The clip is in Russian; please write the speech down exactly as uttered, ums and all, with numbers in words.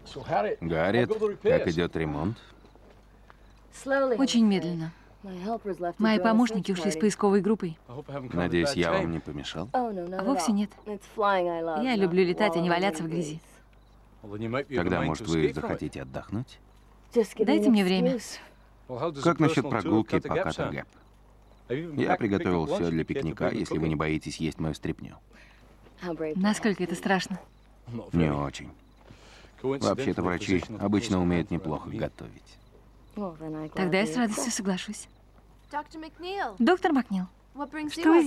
Гарриет, как идет ремонт? Очень медленно. Мои помощники ушли с поисковой группой. Надеюсь, я вам не помешал? А вовсе нет. Я люблю летать, а не валяться в грязи. Тогда, может, вы захотите отдохнуть? Дайте мне время. Как насчет прогулки по Каттер-Гэп? Я приготовил все для пикника, если вы не боитесь есть мою стряпню. Насколько это страшно? Не очень. Вообще-то врачи обычно умеют неплохо готовить. Тогда я с радостью соглашусь. Доктор Макнил, Доктор Макнил, что